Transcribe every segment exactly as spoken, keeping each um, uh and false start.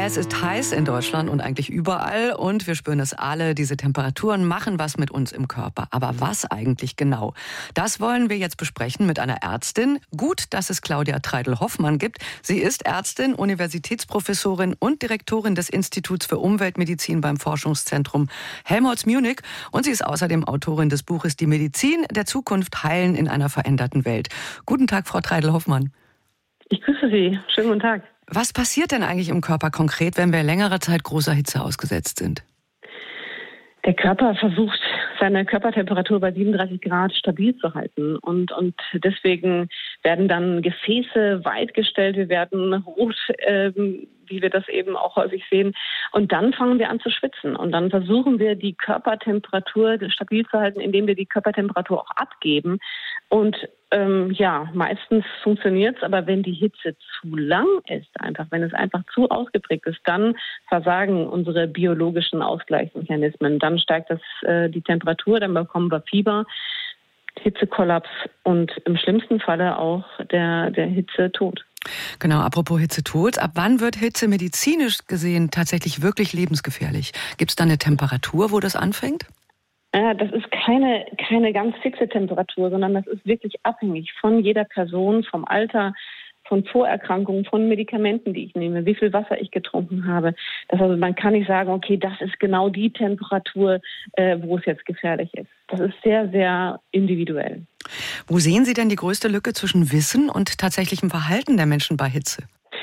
Es ist heiß in Deutschland und eigentlich überall und wir spüren es alle. Diese Temperaturen machen was mit uns im Körper. Aber was eigentlich genau? Das wollen wir jetzt besprechen mit einer Ärztin. Gut, dass es Claudia Treidel-Hoffmann gibt. Sie ist Ärztin, Universitätsprofessorin und Direktorin des Instituts für Umweltmedizin beim Forschungszentrum Helmholtz-Munich. Und sie ist außerdem Autorin des Buches Die Medizin der Zukunft heilen in einer veränderten Welt. Guten Tag, Frau Treidel-Hoffmann. Ich grüße Sie. Schönen guten Tag. Was passiert denn eigentlich im Körper konkret, wenn wir längere Zeit großer Hitze ausgesetzt sind? Der Körper versucht, seine Körpertemperatur bei siebenunddreißig Grad stabil zu halten. Und, und deswegen werden dann Gefäße weitgestellt, wir werden rot, ähm, wie wir das eben auch häufig sehen. Und dann fangen wir an zu schwitzen. Und dann versuchen wir, die Körpertemperatur stabil zu halten, indem wir die Körpertemperatur auch abgeben. Und ähm, ja, meistens funktioniert es, aber wenn die Hitze zu lang ist, einfach, wenn es einfach zu ausgeprägt ist, dann versagen unsere biologischen Ausgleichsmechanismen. Dann steigt das, äh, die Temperatur, dann bekommen wir Fieber, Hitzekollaps und im schlimmsten Falle auch der, der Hitzetod. Genau, apropos Hitzetod. Ab wann wird Hitze medizinisch gesehen tatsächlich wirklich lebensgefährlich? Gibt es da eine Temperatur, wo das anfängt? Ja, das ist keine, keine ganz fixe Temperatur, sondern das ist wirklich abhängig von jeder Person, vom Alter, von Vorerkrankungen, von Medikamenten, die ich nehme, wie viel Wasser ich getrunken habe. Das also, man kann nicht sagen, okay, das ist genau die Temperatur, äh, wo es jetzt gefährlich ist. Das ist sehr, sehr individuell. Wo sehen Sie denn die größte Lücke zwischen Wissen und tatsächlichem Verhalten der Menschen bei Hitze?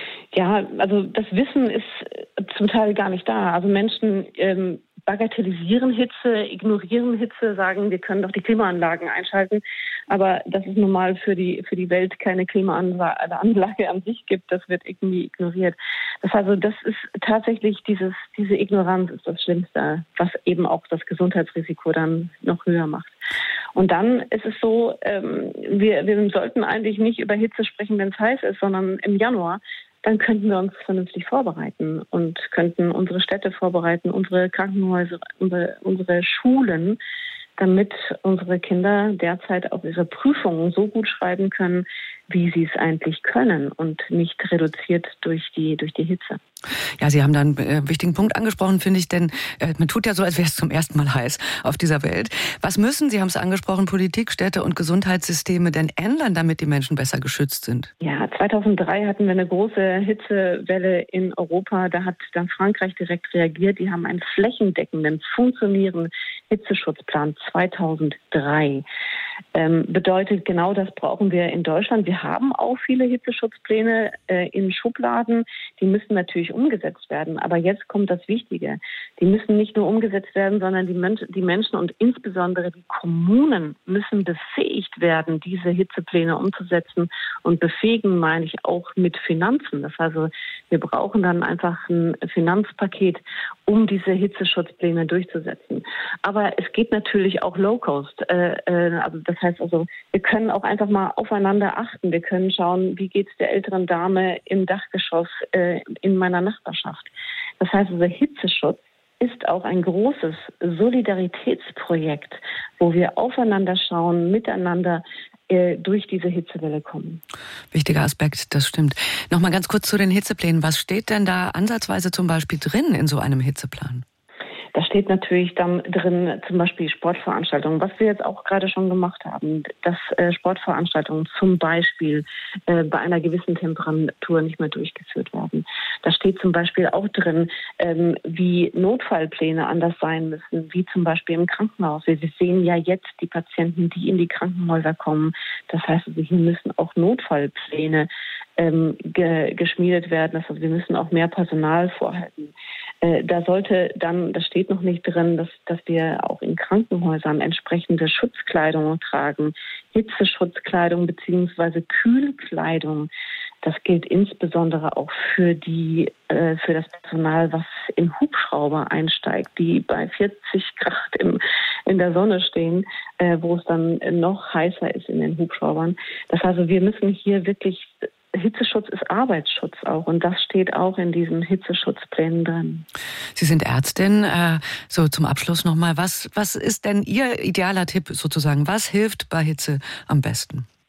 Ja, also das Wissen ist zum Teil gar nicht da. Also Menschen ähm, bagatellisieren Hitze, ignorieren Hitze, sagen, wir können doch die Klimaanlagen einschalten. Aber dass es nun mal für die, für die Welt keine Klimaanlage an sich gibt, das wird irgendwie ignoriert. Das also, das ist tatsächlich dieses, diese Ignoranz ist das Schlimmste, was eben auch das Gesundheitsrisiko dann noch höher macht. Und dann ist es so, ähm, wir, wir sollten eigentlich nicht über Hitze sprechen, wenn es heiß ist, sondern im Januar. Dann könnten wir uns vernünftig vorbereiten und könnten unsere Städte vorbereiten, unsere Krankenhäuser, unsere, unsere Schulen, damit unsere Kinder derzeit auch ihre Prüfungen so gut schreiben können, wie sie es eigentlich können und nicht reduziert durch die, durch die Hitze. Ja, Sie haben da einen äh, wichtigen Punkt angesprochen, finde ich, denn äh, man tut ja so, als wäre es zum ersten Mal heiß auf dieser Welt. Was müssen, Sie haben es angesprochen, Politik, Städte und Gesundheitssysteme denn ändern, damit die Menschen besser geschützt sind? Ja, zweitausenddrei hatten wir eine große Hitzewelle in Europa. Da hat dann Frankreich direkt reagiert. Die haben einen flächendeckenden, funktionierenden Hitzeschutzplan zweitausenddrei. Ähm, bedeutet, genau das brauchen wir in Deutschland. Wir haben auch viele Hitzeschutzpläne äh, in Schubladen. Die müssen natürlich umgesetzt werden. Aber jetzt kommt das Wichtige. Die müssen nicht nur umgesetzt werden, sondern die, Men- die Menschen und insbesondere die Kommunen müssen befähigt werden, diese Hitzepläne umzusetzen. Und befähigen meine ich auch mit Finanzen. Das heißt also, wir brauchen dann einfach ein Finanzpaket, um diese Hitzeschutzpläne durchzusetzen. Aber es geht natürlich auch low-cost. Äh, äh, also das heißt also, wir können auch einfach mal aufeinander achten. Wir können schauen, wie geht es der älteren Dame im Dachgeschoss äh, in meiner Nachbarschaft. Das heißt also, Hitzeschutz ist auch ein großes Solidaritätsprojekt, wo wir aufeinander schauen, miteinander äh, durch diese Hitzewelle kommen. Wichtiger Aspekt, das stimmt. Nochmal ganz kurz zu den Hitzeplänen. Was steht denn da ansatzweise zum Beispiel drin in so einem Hitzeplan? Da steht natürlich dann drin zum Beispiel Sportveranstaltungen, was wir jetzt auch gerade schon gemacht haben, dass äh, Sportveranstaltungen zum Beispiel äh, bei einer gewissen Temperatur nicht mehr durchgeführt werden. Da steht zum Beispiel auch drin, ähm, wie Notfallpläne anders sein müssen, wie zum Beispiel im Krankenhaus. Wir sehen ja jetzt die Patienten, die in die Krankenhäuser kommen. Das heißt, also, hier müssen auch Notfallpläne ähm, ge- geschmiedet werden. Das heißt, wir müssen auch mehr Personal vorhalten. Äh, da sollte dann, das steht noch nicht drin, dass, dass wir auch in Krankenhäusern entsprechende Schutzkleidung tragen, Hitzeschutzkleidung beziehungsweise Kühlkleidung. Das gilt insbesondere auch für die, äh, für das Personal, was in Hubschrauber einsteigt, die bei vierzig Grad im, in der Sonne stehen, äh, wo es dann noch heißer ist in den Hubschraubern. Das heißt, also, wir müssen hier wirklich Hitzeschutz ist Arbeitsschutz auch und das steht auch in diesen Hitzeschutzplänen drin. Sie sind Ärztin. Äh, so zum Abschluss nochmal, was, was ist denn Ihr idealer Tipp sozusagen? Was hilft bei Hitze am besten?